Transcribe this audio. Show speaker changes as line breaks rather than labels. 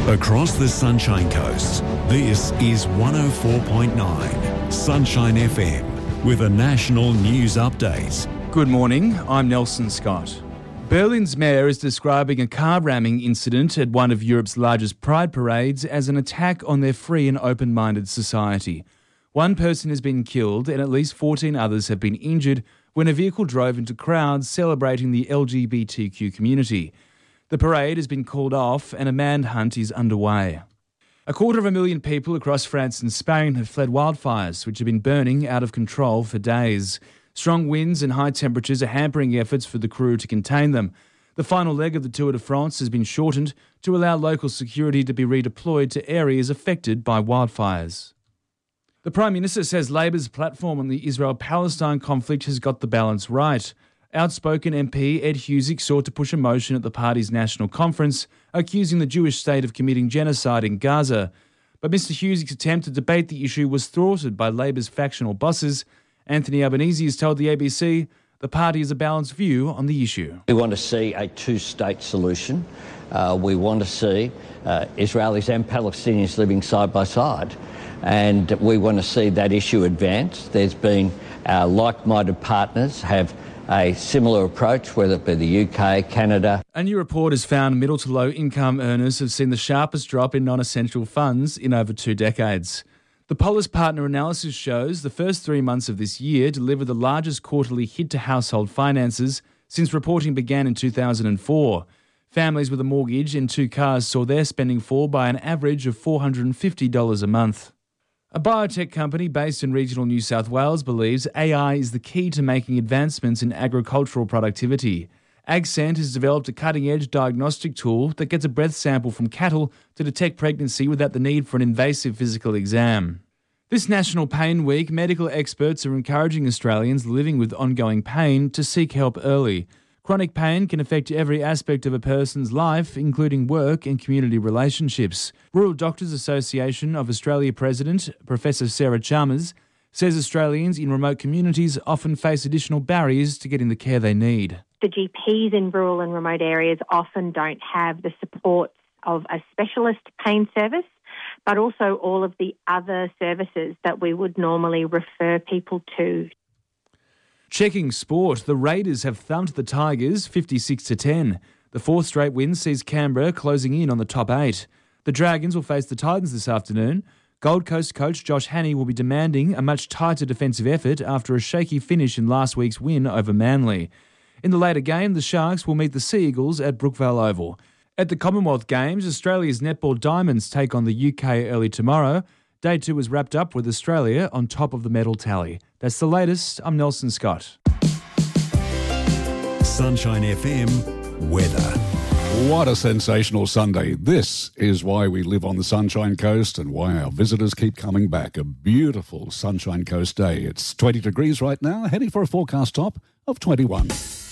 Across the Sunshine Coast, this is 104.9 Sunshine FM with a national news update.
Good morning, I'm Nelson Scott. Berlin's mayor is describing a car ramming incident at one of Europe's largest pride parades as an attack on their free and open-minded society. One person has been killed and at least 14 others have been injured when a vehicle drove into crowds celebrating the LGBTQ community. The parade has been called off and a manhunt is underway. 250,000 people across France and Spain have fled wildfires, which have been burning out of control for days. Strong winds and high temperatures are hampering efforts for the crew to contain them. The final leg of the Tour de France has been shortened to allow local security to be redeployed to areas affected by wildfires. The Prime Minister says Labor's platform on the Israel-Palestine conflict has got the balance right. Outspoken MP Ed Husic sought to push a motion at the party's national conference accusing the Jewish state of committing genocide in Gaza. But Mr Husic's attempt to debate the issue was thwarted by Labor's factional bosses. Anthony Albanese has told the ABC the party has a balanced view on the issue.
We want to see a two-state solution. We want to see Israelis and Palestinians living side by side. And we want to see that issue advance. There's been like-minded partners have a similar approach, whether it be the UK, Canada.
A new report has found middle to low income earners have seen the sharpest drop in non-essential funds in over 2 decades. The Polis Partner analysis shows the first 3 months of this year delivered the largest quarterly hit to household finances since reporting began in 2004. Families with a mortgage and 2 cars saw their spending fall by an average of $450 a month. A biotech company based in regional New South Wales believes AI is the key to making advancements in agricultural productivity. AgScent has developed a cutting-edge diagnostic tool that gets a breath sample from cattle to detect pregnancy without the need for an invasive physical exam. This National Pain Week, medical experts are encouraging Australians living with ongoing pain to seek help early. Chronic pain can affect every aspect of a person's life, including work and community relationships. Rural Doctors Association of Australia President, Professor Sarah Chalmers, says Australians in remote communities often face additional barriers to getting the care they need.
The GPs in rural and remote areas often don't have the support of a specialist pain service, but also all of the other services that we would normally refer people to.
Checking sport, the Raiders have thumped the Tigers 56-10. The 4th straight win sees Canberra closing in on the top 8. The Dragons will face the Titans this afternoon. Gold Coast coach Josh Hannay will be demanding a much tighter defensive effort after a shaky finish in last week's win over Manly. In the later game, the Sharks will meet the Sea Eagles at Brookvale Oval. At the Commonwealth Games, Australia's netball Diamonds take on the UK early tomorrow. Day 2 was wrapped up with Australia on top of the medal tally. That's the latest. I'm Nelson Scott.
Sunshine FM weather.
What a sensational Sunday. This is why we live on the Sunshine Coast and why our visitors keep coming back. A beautiful Sunshine Coast day. It's 20 degrees right now, heading for a forecast top of 21.